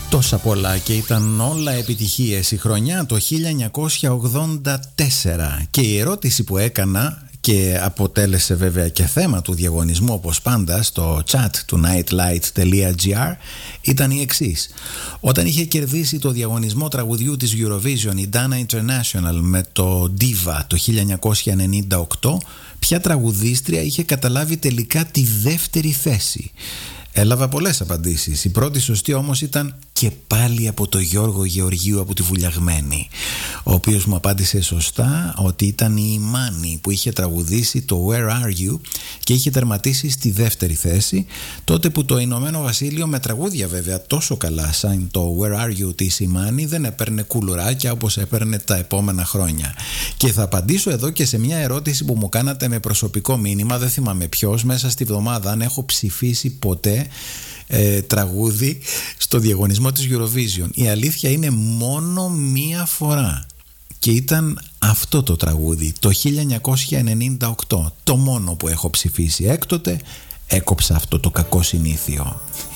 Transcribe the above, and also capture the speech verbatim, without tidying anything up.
Τόσα πολλά και ήταν όλα επιτυχίες η χρονιά το χίλια εννιακόσια ογδόντα τέσσερα και η ερώτηση που έκανα και αποτέλεσε βέβαια και θέμα του διαγωνισμού όπως πάντα στο chat του nightlight τελεία gr ήταν η εξής. Όταν είχε κερδίσει το διαγωνισμό τραγουδιού της Eurovision η Dana International με το Diva το χίλια εννιακόσια ενενήντα οκτώ, ποια τραγουδίστρια είχε καταλάβει τελικά τη δεύτερη θέση? Έλαβα πολλές απαντήσεις. Η πρώτη σωστή όμως ήταν και πάλι από το Γιώργο Γεωργίου από τη Βουλιαγμένη, ο οποίος μου απάντησε σωστά ότι ήταν η Μάνη που είχε τραγουδήσει το Where Are You και είχε τερματίσει στη δεύτερη θέση, τότε που το Ηνωμένο Βασίλειο, με τραγούδια βέβαια τόσο καλά σαν το Where Are You της Μάνη, δεν έπαιρνε κουλουράκια όπως έπαιρνε τα επόμενα χρόνια. Και θα απαντήσω εδώ και σε μια ερώτηση που μου κάνατε με προσωπικό μήνυμα, δεν θυμάμαι ποιος, μέσα στη βδομάδα, αν έχω ψηφίσει ποτέ Ε, τραγούδι στο διαγωνισμό της Eurovision. Η αλήθεια είναι μόνο μία φορά και ήταν αυτό το τραγούδι το χίλια εννιακόσια ενενήντα οκτώ, το μόνο που έχω ψηφίσει. Έκτοτε έκοψα αυτό το κακό συνήθειο.